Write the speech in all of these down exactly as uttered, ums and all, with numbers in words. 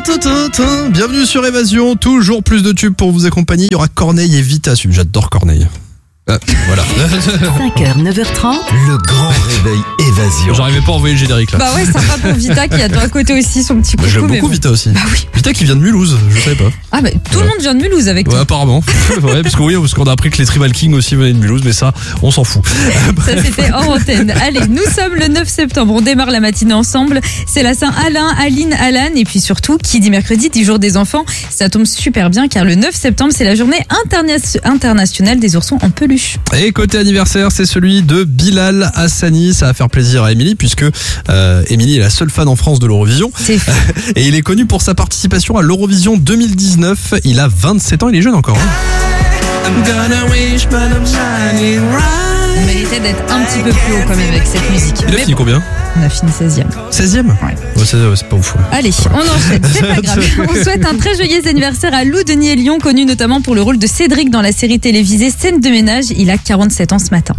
Bienvenue sur Évasion, toujours plus de tubes pour vous accompagner. Il y aura Corneille et Vita. J'adore Corneille. Ah, voilà. cinq heures, neuf heures trente. Le grand réveil Évasion. J'arrivais pas à envoyer le générique là. Bah ouais, sympa pour Vita qui a de l'autre côté aussi son petit coucou. Bah, j'aime mais beaucoup bon. Vita aussi. Bah oui. Vita qui vient de Mulhouse, je savais pas. Ah bah tout le monde vient de Mulhouse avec Ouais, toi. apparemment. Ouais, parce que oui, parce qu'on a appris que les Tribal Kings aussi venaient de Mulhouse, mais ça, on s'en fout. Ça c'était hors antenne. Allez, nous sommes le neuf septembre, on démarre la matinée ensemble. C'est la Saint-Alain, Aline, Alan et puis surtout, qui dit mercredi, dit jour des enfants. Ça tombe super bien car le neuf septembre, c'est la journée interna- internationale des oursons en peluche. Et côté anniversaire, c'est celui de Bilal Hassani. Ça va faire plaisir à Émilie puisque euh, Émilie est la seule fan en France de l'Eurovision. C'est fou. Et il est connu pour sa participation à l'Eurovision deux mille dix-neuf. Il a vingt-sept ans, il est jeune encore. Hein. On méritait d'être un petit peu plus haut quand même avec cette musique. Il a Mais fini bon, combien? on a fini seizième. seizième? Ouais. Ouais, c'est, ouais, c'est pas ouf. Ouais. Allez, on enchaîne, c'est pas grave. On souhaite un très joyeux anniversaire à Lou Denis Lyon, connu notamment pour le rôle de Cédric dans la série télévisée Scène de ménage. Il a quarante-sept ans ce matin.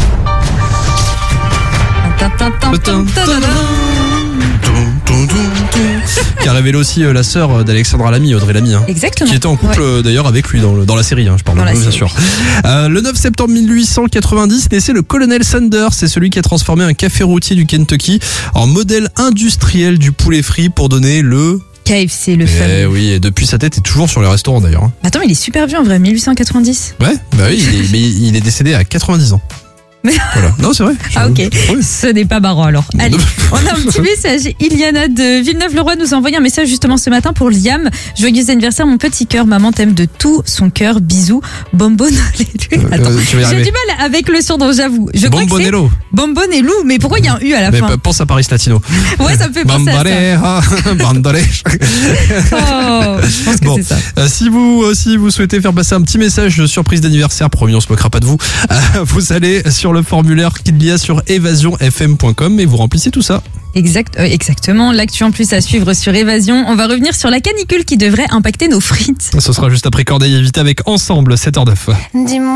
Qui a révélé aussi euh, la sœur d'Alexandra Lamy, Audrey Lamy. Hein. Exactement. Qui était en couple Ouais. euh, d'ailleurs avec lui dans, le, dans la série, hein, je parle Dans la bien série. sûr. Euh, le neuf septembre mille huit cent quatre-vingt-dix naissait le colonel Sanders, c'est celui qui a transformé un café routier du Kentucky en modèle industriel du poulet frit pour donner le... K F C, le Eh fameux. oui, et depuis sa tête est toujours sur les restaurants d'ailleurs. Hein. Attends, mais il est super vieux en vrai, mille huit cent quatre-vingt-dix. Ouais, bah oui, il est, mais il est décédé à quatre-vingt-dix ans. Mais- Voilà. Non, c'est vrai. Ah ok, Oui. ce n'est pas marrant alors. Allez, on a un petit message. Iliana de Villeneuve-le-Roi nous a envoyé un message justement ce matin pour Liam. Joyeux anniversaire mon petit cœur, maman t'aime de tout son cœur, bisous. Bombonello. Attends, Euh, tu vas y j'ai arriver. du mal avec le surnom, j'avoue. Je crois que c'est Bombonello. Bombonello, mais pourquoi il y a un U à la Mais fin? p- pense à Paris Latino. Ouais, ça me fait penser à ça. Bambareja, Bandare. Oh, je pense que Bon. c'est ça. Euh, si vous aussi vous souhaitez faire passer un petit message de surprise d'anniversaire, promis on se moquera pas de vous, euh, vous allez sur le formulaire qu'il y a sur évasion f m point com et vous remplissez tout ça. Exact, euh, exactement. L'actu en plus à suivre sur Évasion. On va revenir sur la canicule qui devrait impacter nos frites. Ce sera juste après Corneille et Vita avec Ensemble, sept heures neuf. Dis-moi.